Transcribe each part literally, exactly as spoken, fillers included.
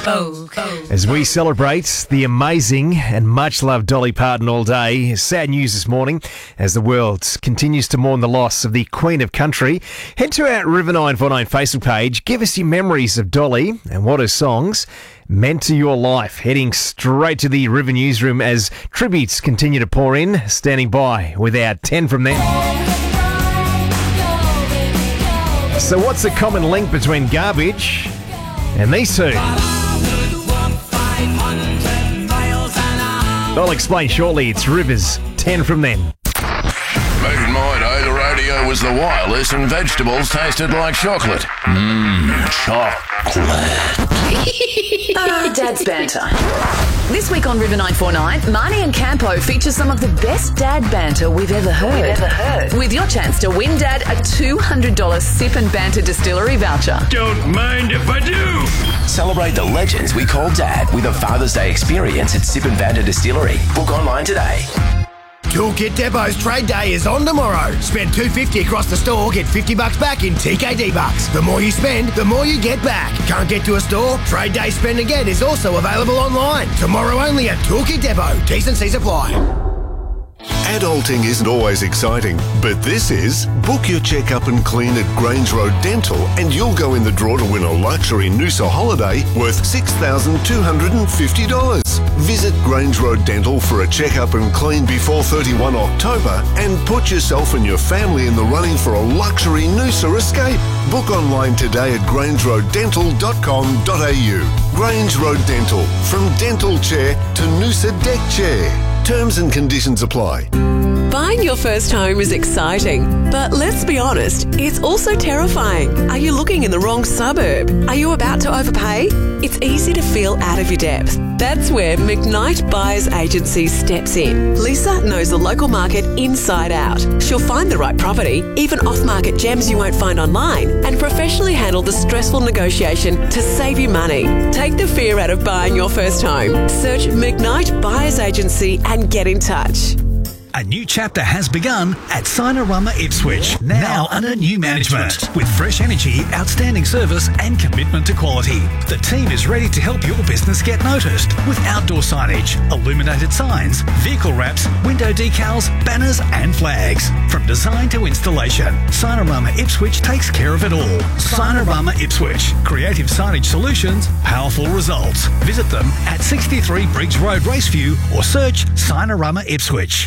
oh, oh. As we celebrate the amazing and much-loved Dolly Parton all day, sad news this morning as the world continues to mourn the loss of the Queen of Country. Head to our River nine four nine Facebook page. Give us your memories of Dolly and what her songs meant to your life. Heading straight to the River newsroom as tributes continue to pour in. Standing by with our ten from there. So what's the common link between garbage and these two? I'll explain shortly. It's Rivers, ten from them. Back in my day, the radio was the wireless and vegetables tasted like chocolate. Mmm, chocolate. Ah, Dad's Banter. This week on River nine four nine, Marnie and Campo feature some of the best dad banter we've ever heard. We've ever heard. With your chance to win, Dad, a two hundred dollars Sip and Banter distillery voucher. Don't mind if I do. Celebrate the legends we call Dad with a Father's Day experience at Sip and Banter Distillery. Book online today. Toolkit Depot's Trade Day is on tomorrow. Spend two hundred fifty dollars across the store, get fifty bucks back in T K D bucks. The more you spend, the more you get back. Can't get to a store? Trade Day Spend Again is also available online. Tomorrow only at Toolkit Depot. T's and C's apply. Adulting isn't always exciting, but this is. Book your checkup and clean at Grange Road Dental and you'll go in the draw to win a luxury Noosa holiday worth six thousand two hundred fifty dollars. Visit Grange Road Dental for a checkup and clean before thirty-first October and put yourself and your family in the running for a luxury Noosa escape. Book online today at grange road dental dot com dot a u. Grange Road Dental, from dental chair to Noosa deck chair. Terms and conditions apply. Buying your first home is exciting, but let's be honest, it's also terrifying. Are you looking in the wrong suburb? Are you about to overpay? It's easy to feel out of your depth. That's where McKnight Buyers Agency steps in. Lisa knows the local market inside out. She'll find the right property, even off-market gems you won't find online, and professionally handle the stressful negotiation to save you money. Take the fear out of buying your first home. Search McKnight Buyers Agency and get in touch. A new chapter has begun at Sinorama Ipswich, now under new management. With fresh energy, outstanding service and commitment to quality. The team is ready to help your business get noticed with outdoor signage, illuminated signs, vehicle wraps, window decals, banners and flags. From design to installation, Sinorama Ipswich takes care of it all. Sinorama Ipswich. Creative signage solutions, powerful results. Visit them at sixty-three Briggs Road, Raceview or search Sinorama Ipswich.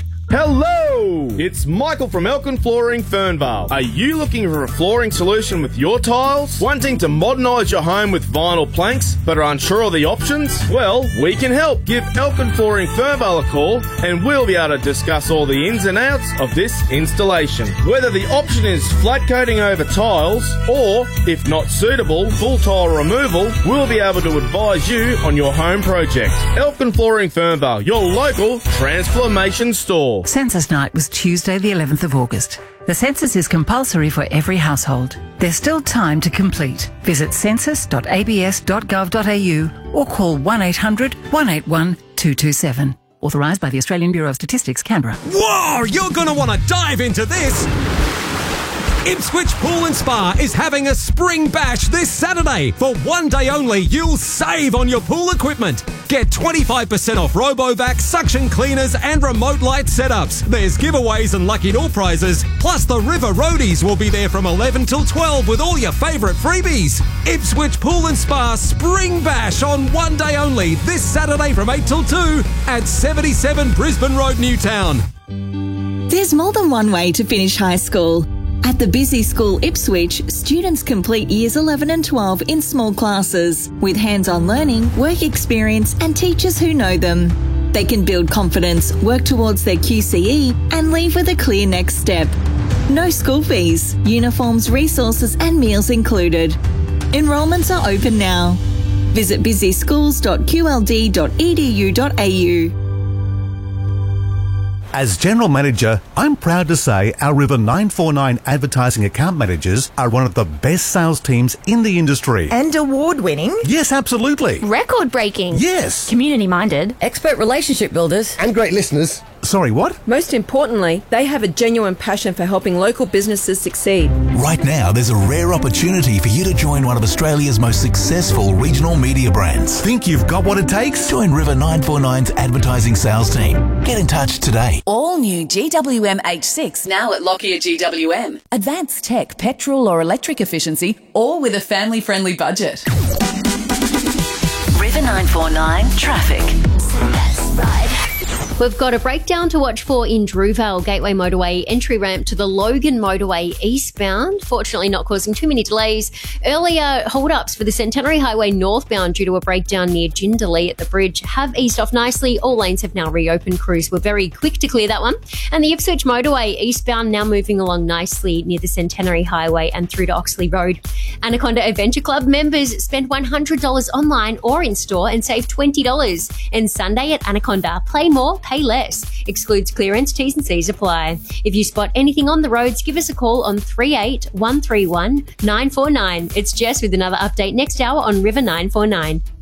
Hello! It's Michael from Elkin Flooring, Fernvale. Are you looking for a flooring solution with your tiles? Wanting to modernise your home with vinyl planks but are unsure of the options? Well, we can help. Give Elkin Flooring Fernvale a call and we'll be able to discuss all the ins and outs of this installation. Whether the option is flat coating over tiles or, if not suitable, full tile removal, we'll be able to advise you on your home project. Elkin Flooring Fernvale, your local transformation store. Census night was Tuesday the eleventh of August. The census is compulsory for every household. There's still time to complete. Visit census dot a b s dot gov dot a u or call one eight hundred, one eight one, two two seven. Authorised by the Australian Bureau of Statistics, Canberra. Whoa, you're going to want to dive into this! Ipswich Pool and Spa is having a spring bash this Saturday. For one day only, you'll save on your pool equipment. Get twenty-five percent off RoboVac, suction cleaners and remote light setups. There's giveaways and lucky door prizes. Plus the River Roadies will be there from eleven till twelve with all your favourite freebies. Ipswich Pool and Spa Spring Bash on one day only this Saturday from eight till two at seventy-seven Brisbane Road, Newtown. There's more than one way to finish high school. At the Busy School Ipswich, students complete years eleven and twelve in small classes with hands-on learning, work experience and teachers who know them. They can build confidence, work towards their Q C E and leave with a clear next step. No school fees, uniforms, resources and meals included. Enrolments are open now. Visit busy schools dot q l d dot e d u dot a u. As General Manager, I'm proud to say our River nine four nine advertising account managers are one of the best sales teams in the industry. And award-winning? Yes, absolutely. Record-breaking? Yes. Community-minded? Expert relationship builders? And great listeners. Sorry, what? Most importantly, they have a genuine passion for helping local businesses succeed. Right now, there's a rare opportunity for you to join one of Australia's most successful regional media brands. Think you've got what it takes? Join River nine four nine's advertising sales team. Get in touch today. All new G W M H six now at Lockyer G W M. Advanced tech, petrol or electric efficiency, all with a family-friendly budget. River nine four nine traffic. Ride. We've got a breakdown to watch for in Drewvale Gateway Motorway entry ramp to the Logan Motorway eastbound. Fortunately not causing too many delays. Earlier hold-ups for the Centenary Highway northbound due to a breakdown near Jindalee at the bridge have eased off nicely. All lanes have now reopened. Crews were very quick to clear that one. And the Ipswich Motorway eastbound now moving along nicely near the Centenary Highway and through to Oxley Road. Anaconda Adventure Club members spend one hundred dollars online or in-store and save twenty dollars. And Sunday at Anaconda, play more, pay less. Excludes clearance, T's and C's apply. If you spot anything on the roads, give us a call on three eight one three one nine four nine. It's Jess with another update next hour on River nine four nine.